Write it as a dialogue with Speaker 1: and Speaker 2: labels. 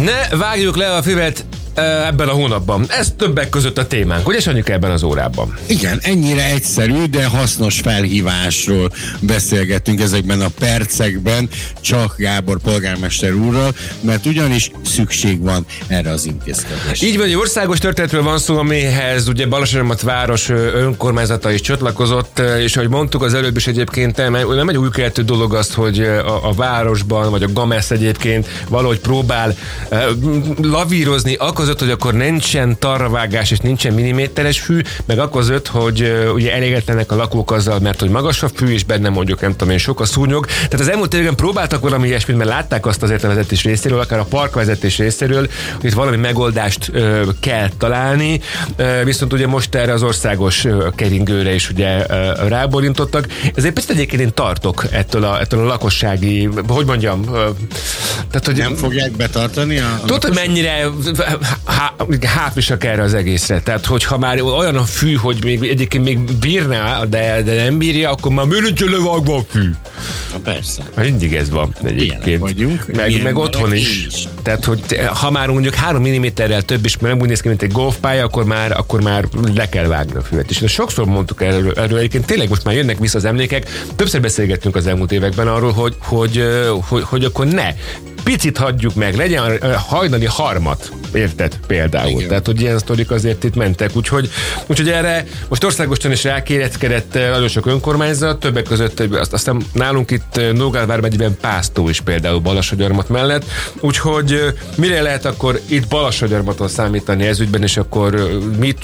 Speaker 1: Ne vágjuk le a füvet ebben a hónapban. Ez többek között a témánk, ugye Sanyika, ebben az órában?
Speaker 2: Igen, ennyire egyszerű, de hasznos felhívásról beszélgettünk ezekben a percekben Csach Gábor polgármester úrral, mert ugyanis szükség van erre az intézkedésre.
Speaker 1: Így van, egy országos történetről van szó, amihez ugye Balassagyarmat város önkormányzata is csatlakozott, és ahogy mondtuk az előbb is egyébként, nem egy új keletű dolog az, hogy a városban, vagy a Gamesz egyébként valahogy próbál lavírozni, között, hogy akkor nincsen tarravágás és nincsen milliméteres fű, meg akközött, hogy ugye elégedetlenek a lakók azzal, mert hogy magas a fű, és benne mondjuk nem tudom én sok a szúnyog. Tehát az elmúlt években próbáltak valami ilyesmit, mert látták azt azért a vezetés részéről, akár a parkvezetés részéről, hogy itt valami megoldást kell találni, viszont ugye most erre az országos keringőre is ugye ráborintottak. Ezért picit egyébként én tartok ettől a lakossági, hogy mondjam, tehát, hogy
Speaker 2: nem fogják betartani
Speaker 1: tudod, hogy mennyire háfisak erre az egészre. Tehát, hogyha már olyan a fű, hogy még egyébként még bírná, de nem bírja, akkor már miért levágva a fű?
Speaker 2: Na persze.
Speaker 1: Mindig ez van egyébként.
Speaker 2: Vagyunk,
Speaker 1: meg otthon is. Tehát, hogy ha már mondjuk 3 mm-rel több is, mert nem úgy néz ki, mint egy golfpálya, akkor már le kell vágni a füvet. És sokszor mondtuk erről egyébként, tényleg most már jönnek vissza az emlékek. Többször beszélgettünk az elmúlt években arról, hogy akkor ne. Picit hagyjuk meg, legyen hajnali harmat, érted például. Igen. Tehát, hogy ilyen sztorik azért itt mentek. Úgyhogy erre most országosan is rákéreckedett nagyon sok önkormányzat, többek között aztán nálunk itt Nógrád vármegyében Pásztó is például Balassagyarmat mellett. Úgyhogy mire lehet akkor itt Balassagyarmaton számítani ez ügyben, és akkor mit